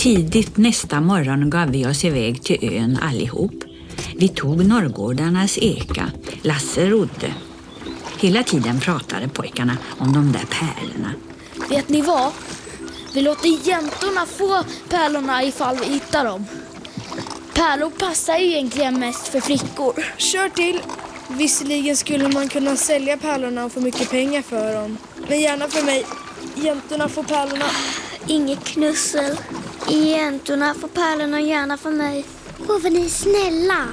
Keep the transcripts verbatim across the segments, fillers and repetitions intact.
Tidigt nästa morgon gav vi oss iväg till ön allihop. Vi tog norrgårdarnas eka. Lasse rodde. Hela tiden pratade pojkarna om de där pärlorna. Vet ni vad? Vi låter jäntorna få pärlorna ifall vi hittar dem. Pärlor passar ju egentligen mest för flickor. Kör till. Visserligen skulle man kunna sälja pärlorna och få mycket pengar för dem. Men gärna för mig. Jäntorna får pärlorna. Inget knussel. Jäntorna får pärlorna gärna för mig. Åh, vad ni är snälla.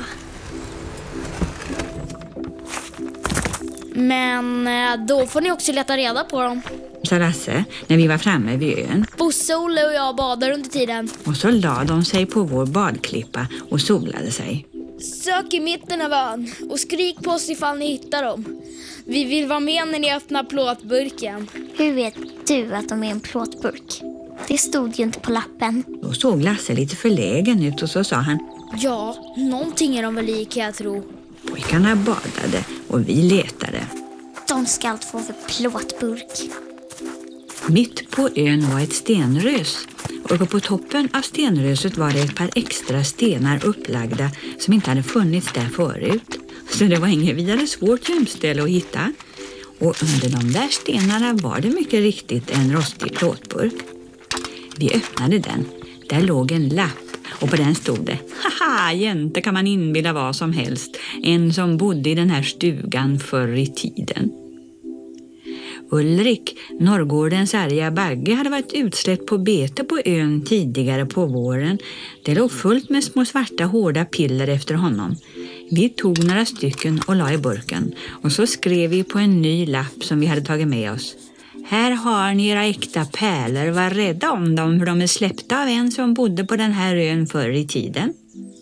Men då får ni också leta reda på dem. Sa Lasse när vi var framme vid ön. Bosse, Olle och jag badar under tiden. Och så la de sig på vår badklippa och solade sig. Sök i mitten av ön och skrik på oss ifall ni hittar dem. Vi vill vara med när ni öppnar plåtburken. Hur vet du att de är en plåtburk? Det stod ju inte på lappen. Då såg Lasse lite förlägen ut och så sa han: Ja, någonting är de väl i, kan jag tro. Pojkarna badade och vi letade. De ska allt få för plåtburk. Mitt på ön var ett stenrös. Och på toppen av stenröset var det ett par extra stenar upplagda som inte hade funnits där förut. Så det var inget vidare svårt gömställe att hitta. Och under de där stenarna var det mycket riktigt en rostig plåtburk. Vi öppnade den. Där låg en lapp och på den stod det: haha, jäntor kan man inbilla vad som helst. En som bodde i den här stugan förr i tiden. Ulrik, Norrgårdens arga bagge, hade varit utsläppt på bete på ön tidigare på våren. Det låg fullt med små svarta hårda piller efter honom. Vi tog några stycken och la i burken och så skrev vi på en ny lapp som vi hade tagit med oss: här har ni era äkta pärlor, var rädda om dem för de är släppta av en som bodde på den här ön förr i tiden.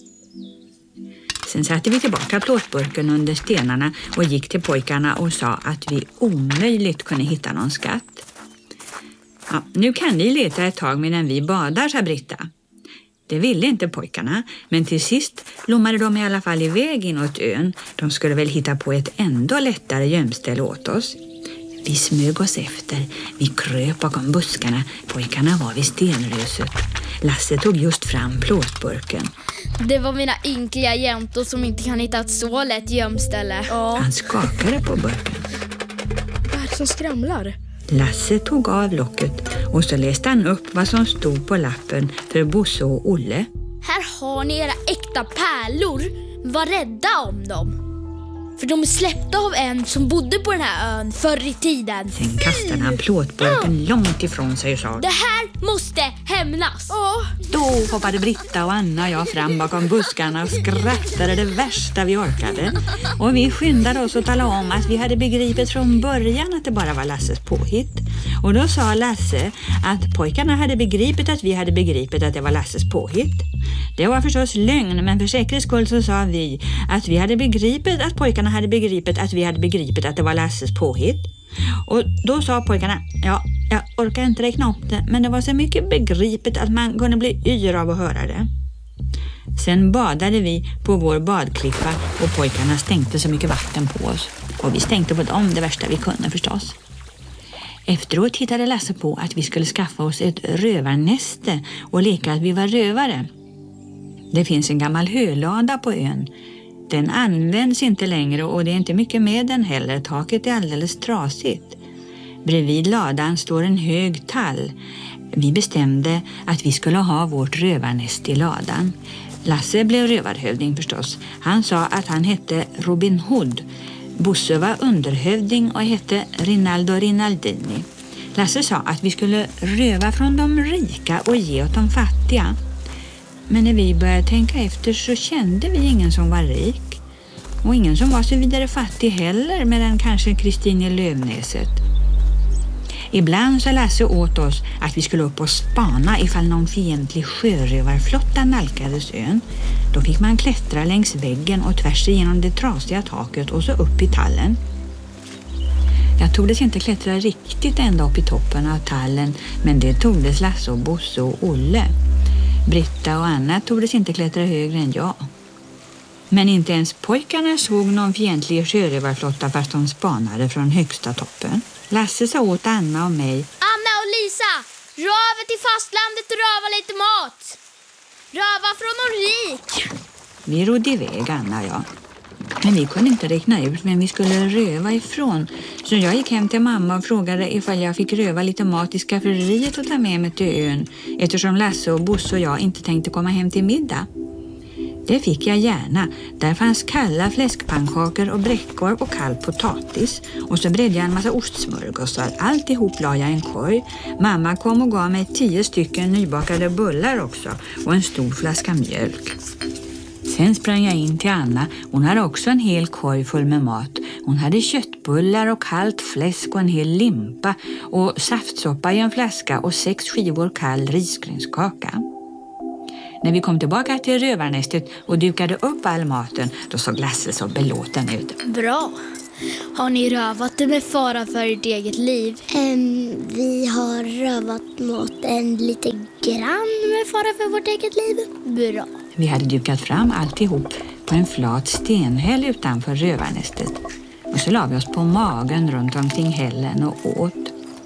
Sen satte vi tillbaka plåtburken under stenarna och gick till pojkarna och sa att vi omöjligt kunde hitta någon skatt. Ja, nu kan ni leta ett tag medan vi badar, sa Britta. Det ville inte pojkarna, men till sist lommade de i alla fall iväg inåt ön. De skulle väl hitta på ett ändå lättare gömställe åt oss. Vi smög oss efter. Vi kröp bakom buskarna. Pojkarna var vid stenröset. Lasse tog just fram plåtburken. Det var mina ynkliga jäntor som inte kan hitta ett så lätt gömställe. Ja. Han skakade på burken. Vad är det som skramlar? Lasse tog av locket och så läste han upp vad som stod på lappen för Bosse och Olle. Här har ni era äkta pärlor. Var rädda om dem. För de är släppta av en som bodde på den här ön förr i tiden. Sen kastade han plåtburken långt ifrån sig och sa: det här måste hämnas. Åh, Då hoppade Britta och Anna och jag fram bakom buskarna och skrattade det värsta vi orkade. Och vi skyndade oss att tala om att vi hade begripit från början att det bara var Lasses påhitt. Och då sa Lasse att pojkarna hade begripit att vi hade begripit att det var Lasses påhitt. Det var förstås lögn, men för säkerhets skull så sa vi att vi hade begripit att pojkarna hade begripit att vi hade begripit att det var Lasses påhitt. Och då sa pojkarna: ja, jag orkar inte räkna upp det, men det var så mycket begripet att man kunde bli yr av att höra det. Sen badade vi på vår badklippa och pojkarna stänkte så mycket vatten på oss. Och vi stänkte på dem det värsta vi kunde förstås. Efteråt hittade Lasse på att vi skulle skaffa oss ett rövarnäste och leka att vi var rövare. Det finns en gammal hölada på ön. Den används inte längre och det är inte mycket med den heller. Taket är alldeles trasigt. Bredvid ladan står en hög tall. Vi bestämde att vi skulle ha vårt rövarnäst i ladan. Lasse blev rövarhövding förstås. Han sa att han hette Robin Hood. Bosse var underhövding och hette Rinaldo Rinaldini. Lasse sa att vi skulle röva från de rika och ge åt de fattiga. Men när vi började tänka efter så kände vi ingen som var rik. Och ingen som var så vidare fattig heller, med den kanske Kristine Lövnäset. Ibland sa Lasse åt oss att vi skulle upp och spana ifall någon fientlig sjörövarflotta nalkades ön. Då fick man klättra längs väggen och tvärs igenom det trasiga taket och så upp i tallen. Jag togdes inte klättra riktigt ända upp i toppen av tallen, men det togdes Lasse och Bosse och Olle. Britta och Anna togdes inte klättra högre än jag. Men inte ens pojkarna såg någon fientlig sjörövarflotta fast de spanade från högsta toppen. Lasse sa åt Anna och mig: Anna och Lisa, Röva till fastlandet och röva lite mat. Röva från någon rik. Vi rodde iväg, Anna och jag. Men vi kunde inte räkna ut vem vi skulle röva ifrån. Så jag gick hem till mamma och frågade ifall jag fick röva lite mat i skafferiet och ta med mig till ön. Eftersom Lasse och Bosse och jag inte tänkte komma hem till middag. Det fick jag gärna. Där fanns kalla fläskpannkakor och bräckor och kall potatis. Och så bredde jag en massa ostsmörgåsar. Alltihop la jag i en korg. Mamma kom och gav mig tio stycken nybakade bullar också. Och en stor flaska mjölk. Sen sprang jag in till Anna. Hon hade också en hel korg full med mat. Hon hade köttbullar och kallt fläsk och en hel limpa. Och saftsoppa i en flaska och sex skivor kall risgrynskaka. När vi kom tillbaka till rövarnästet och dukade upp all maten, då såg Lasse så belåten ut. Bra. Har ni rövat det med fara för ert eget liv? Um, vi har rövat maten lite grann med fara för vårt eget liv. Bra. Vi hade dukat fram alltihop på en flat stenhäll utanför rövarnästet. Och så la vi oss på magen runt omkring hällen och åt.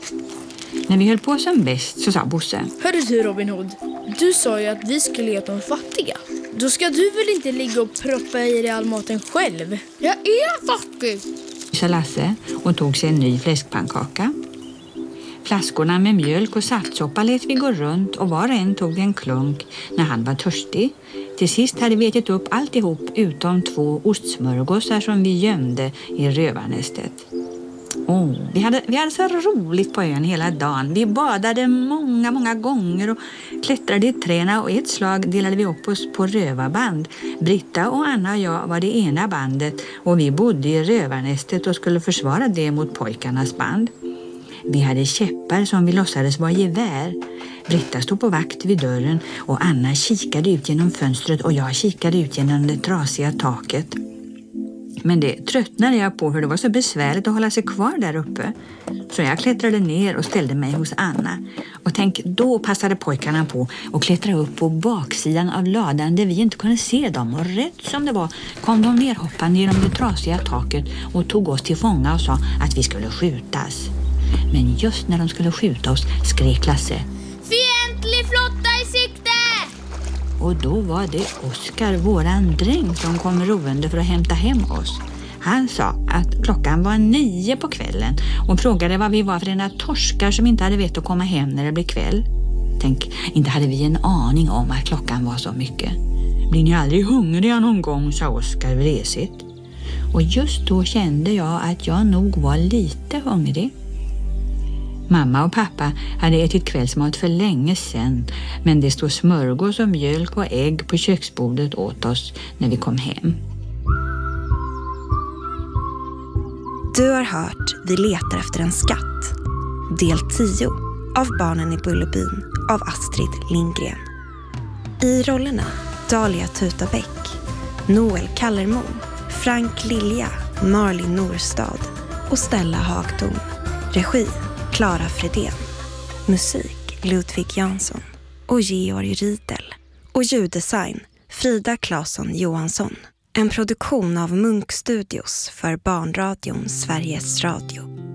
När vi höll på som bäst så sa Bosse: Hörru du, Robin Hood, du sa ju att vi skulle ge åt de fattiga. Då ska du väl inte ligga och proppa i dig all maten själv? Jag är fattig. Sa Lasse och tog sig en ny fläskpannkaka. Flaskorna med mjölk och saftsoppa lät vi gå runt och var och en tog en klunk när han var törstig. Till sist hade vi ätit upp alltihop utom två ostsmörgåsar som vi gömde i rövarnästet. Oh, vi, hade, vi hade så roligt på ön hela dagen. Vi badade många, många gånger och klättrade i träna och ett slag delade vi upp oss på rövarband. Britta och Anna och jag var det ena bandet och vi bodde i rövarnästet och skulle försvara det mot pojkarnas band. Vi hade käppar som vi låtsades vara gevär. Britta stod på vakt vid dörren och Anna kikade ut genom fönstret och jag kikade ut genom det trasiga taket. Men det tröttnade jag på hur det var så besvärligt att hålla sig kvar där uppe. Så jag klättrade ner och ställde mig hos Anna. Och tänk, då passade pojkarna på att klättra upp på baksidan av ladan där vi inte kunde se dem. Och rätt som det var kom de nerhoppande genom det trasiga taket och tog oss till fånga och sa att vi skulle skjutas. Men just när de skulle skjuta oss skrek Lasse: Fientlig flotta i sikte! Och då var det Oskar, våran dräng, som kom roende för att hämta hem oss. Han sa att klockan var nio på kvällen och frågade vad vi var för ena torskar som inte hade vett att komma hem när det blev kväll. Tänk, inte hade vi en aning om att klockan var så mycket. Blir ni aldrig hungriga någon gång, sa Oskar vresigt. Och just då kände jag att jag nog var lite hungrig. Mamma och pappa hade ätit kvällsmat för länge sedan, men det stod smörgås och mjölk och ägg på köksbordet åt oss när vi kom hem. Du har hört Vi letar efter en skatt. Del tio av Barnen i Bullerbyn av Astrid Lindgren. I rollerna Dahlia Tutabäck, Noel Kallermo, Frank Lilja, Marlin Norstad och Stella Hagtorn. Regi Klara Fredén. Musik Ludvig Jansson och Georg Riedel. Och ljuddesign Frida Claesson Johansson. En produktion av Munk Studios för Barnradion Sveriges Radio.